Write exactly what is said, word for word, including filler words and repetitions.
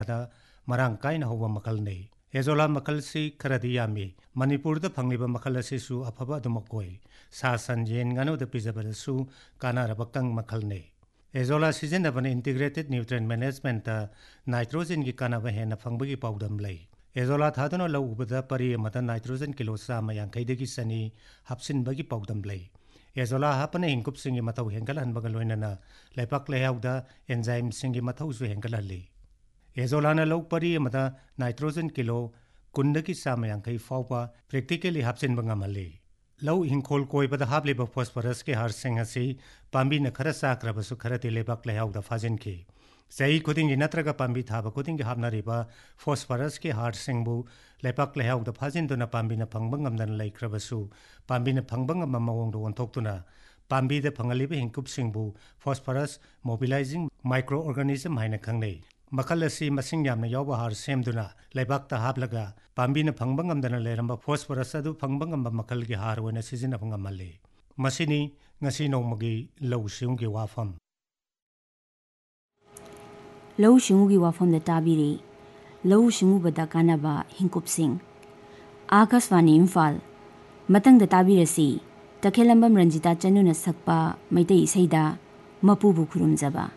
ꯌꯦꯡꯕꯗ ꯃꯔꯥꯡ ꯀꯥꯏꯅ ꯍꯧꯕ ꯃꯈꯜꯅꯤ एजोला मखलसी खरदी यामी मणिपुर द फंगलिब मखल असिसु अफबा अदुमक ओइ सा सन येन गानुद पिजबदसु कानारब Kang मखलने azolla सिजनबन integrated nutrient management ता नाइट्रोजन की कानाब हेन फंगबगी पाउदम लै एजोला थादनो लौबद परि मत नाइट्रोजन किलो चामा यांखैदगी सनी हापसिनबगी पाउदम लै एजोला हापने हिंकुप सिंगी मथौ हेंगल हनबग लोइनना लेपाक लेहाउदा एंजाइम सिंगी मथौसु हेंगल हल्ली एजोलाना लौ परी मदा नाइट्रोजन किलो कुंडकी चाम यांखै फाउबा प्रेक्टिकली हापसिनब ngamali लौ हिंखोल कोइबद हाबलेब फॉस्फरस के हारसिंग असि पाम्बीना खरा चाख्रबसु खरति लेबाक लेहाउदा फाजिनखि चही खुदिंगी नत्रगा पाम्बी थाबा खुदिंगी हाबनारिबा फॉस्फरस के हारसिंगबु लेबाक लेहाउदा फाजिनदुना पाम्बीना फंगब ngamdana लैख्रबसु पाम्बीना फंगब ngam मवोंदो ओंथोक्तुना पाम्बीदा फंगलिब हिंकुपसिंगबु phosphorus mobilising micro organism हाइना खंगनै मखल असी मसिंग यामना यावबा हार सेमदुना लेबाकता हाबलगा पाम्बीना फंगब ngamdana लेरंबा फॉस्फरस अदु फंगब ngamba मखलगी हार ओइना सिजिनब ngamali मसिनी ngasi नौमगी लौ सिंगगी वाफम लौ सिंगगी वाफम दा ताबिरी लौ सिंगुबदा कानाबा हिंकुप सिंग आकाशवाणी इम्फाल मतंग दा ताबिरसी तखेलंबम रंजिता चन्नुना सकपा मैतै इसैदा मपुबु खुरुमजबा।